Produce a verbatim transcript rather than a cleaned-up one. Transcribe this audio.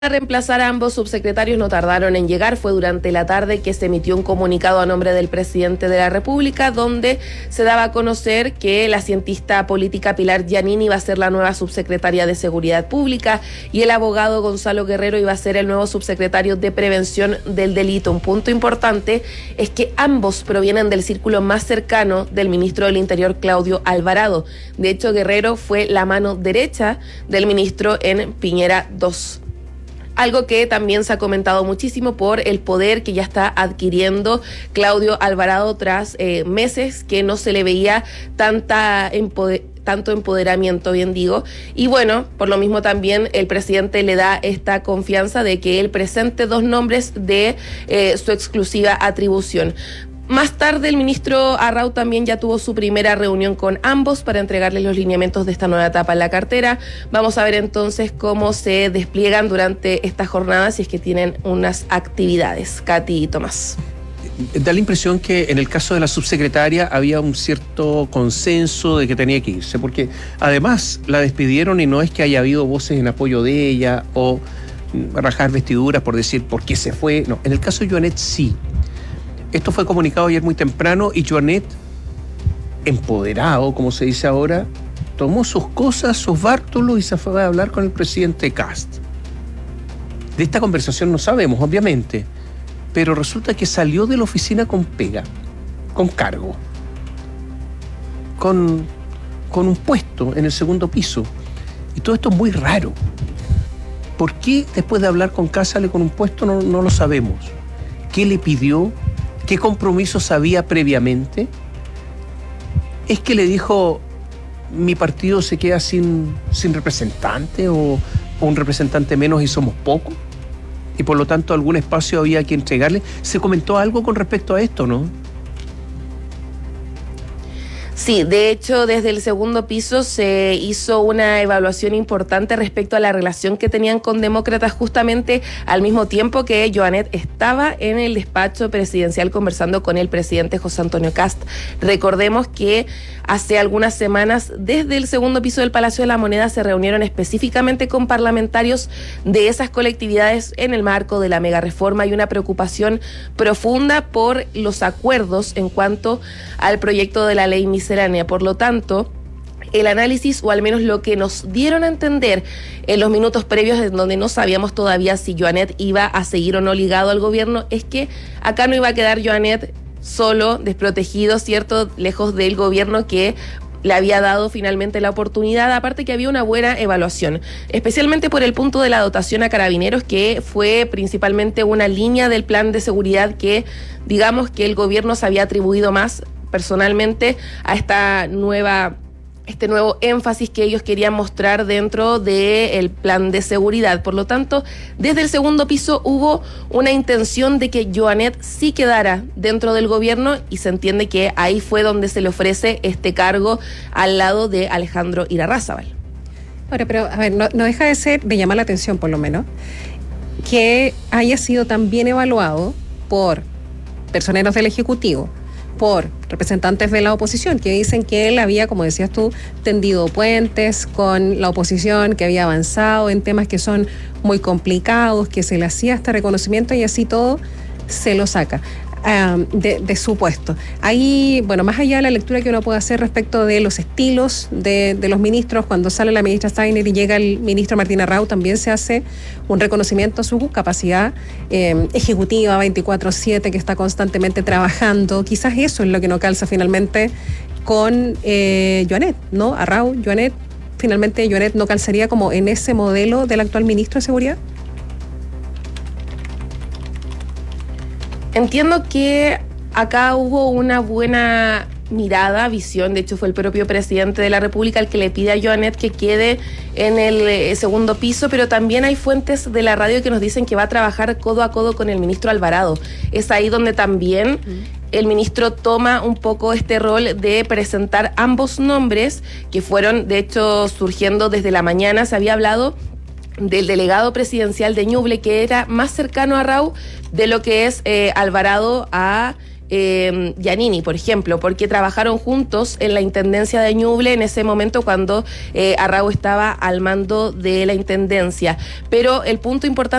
A reemplazar a ambos subsecretarios no tardaron en llegar. Fue durante la tarde que se emitió un comunicado a nombre del presidente de la República, donde se daba a conocer que la cientista política Pilar Giannini iba a ser la nueva subsecretaria de Seguridad Pública y el abogado Gonzalo Guerrero iba a ser el nuevo subsecretario de Prevención del Delito. Un punto importante es que ambos provienen del círculo más cercano del ministro del Interior, Claudio Alvarado. De hecho, Guerrero fue la mano derecha del ministro en Piñera dos. Algo que también se ha comentado muchísimo por el poder que ya está adquiriendo Claudio Alvarado tras eh, meses que no se le veía tanta empoder tanto empoderamiento, bien digo, y bueno, por lo mismo también el presidente le da esta confianza de que él presente dos nombres de eh, su exclusiva atribución. Más tarde, el ministro Arrau también ya tuvo su primera reunión con ambos para entregarles los lineamientos de esta nueva etapa en la cartera. Vamos a ver entonces cómo se despliegan durante esta jornada, si es que tienen unas actividades. Katy y Tomás. Da la impresión que en el caso de la subsecretaria había un cierto consenso de que tenía que irse, porque además la despidieron y no es que haya habido voces en apoyo de ella o rajar vestiduras por decir por qué se fue. No, en el caso de Joanet sí. Esto fue comunicado ayer muy temprano y Joanet, empoderado, como se dice ahora, tomó sus cosas, sus bártulos y se fue a hablar con el presidente Kast. De esta conversación no sabemos, obviamente, pero resulta que salió de la oficina con pega, con cargo, con, con un puesto en el segundo piso. Y todo esto es muy raro. ¿Por qué después de hablar con Kast sale con un puesto? No, no lo sabemos. ¿Qué le pidió? ¿Qué compromisos había previamente? ¿Es que le dijo, mi partido se queda sin, sin representante o, o un representante menos y somos pocos? Y por lo tanto algún espacio había que entregarle. ¿Se comentó algo con respecto a esto, no? Sí, de hecho, desde el segundo piso se hizo una evaluación importante respecto a la relación que tenían con demócratas, justamente al mismo tiempo que Joanet estaba en el despacho presidencial conversando con el presidente José Antonio Kast. Recordemos que hace algunas semanas, desde el segundo piso del Palacio de la Moneda, se reunieron específicamente con parlamentarios de esas colectividades en el marco de la mega reforma y una preocupación profunda por los acuerdos en cuanto al proyecto de la ley miscelánea. Por lo tanto, el análisis, o al menos lo que nos dieron a entender en los minutos previos, en donde no sabíamos todavía si Joanet iba a seguir o no ligado al gobierno, es que acá no iba a quedar Joanet solo, desprotegido, ¿cierto?, lejos del gobierno que le había dado finalmente la oportunidad, aparte que había una buena evaluación, especialmente por el punto de la dotación a carabineros, que fue principalmente una línea del plan de seguridad que, digamos, que el gobierno se había atribuido más personalmente a esta nueva, este nuevo énfasis que ellos querían mostrar dentro del plan de seguridad. Por lo tanto, desde el segundo piso hubo una intención de que Joanet sí quedara dentro del gobierno y se entiende que ahí fue donde se le ofrece este cargo al lado de Alejandro Irarrázaval. Ahora, pero a ver, no, no deja de ser, de llamar la atención por lo menos, que haya sido tan bien evaluado por personeros del Ejecutivo, por representantes de la oposición, que dicen que él había, como decías tú, tendido puentes con la oposición, que había avanzado en temas que son muy complicados, que se le hacía este reconocimiento y así todo se lo saca um, de, de su puesto. Ahí, bueno, más allá de la lectura que uno puede hacer respecto de los estilos de, de los ministros, cuando sale la ministra Steiner y llega el ministro Martín Arrau, también se hace un reconocimiento a su capacidad eh, ejecutiva veinticuatro siete, que está constantemente trabajando. Quizás eso es lo que no calza finalmente con eh, Joanet, ¿no? Arrau, Joanet, finalmente Joanet no calzaría como en ese modelo del actual ministro de Seguridad. Entiendo que acá hubo una buena mirada, visión. De hecho, fue el propio presidente de la República el que le pide a Joanet que quede en el eh, segundo piso, pero también hay fuentes de la radio que nos dicen que va a trabajar codo a codo con el ministro Alvarado. Es ahí donde también uh-huh. el ministro toma un poco este rol de presentar ambos nombres, que fueron, de hecho, surgiendo desde la mañana. Se había hablado del delegado presidencial de Ñuble, que era más cercano a Arrau de lo que es eh, Alvarado a eh, Giannini, por ejemplo, porque trabajaron juntos en la intendencia de Ñuble en ese momento cuando eh, Arrau estaba al mando de la intendencia. Pero el punto importante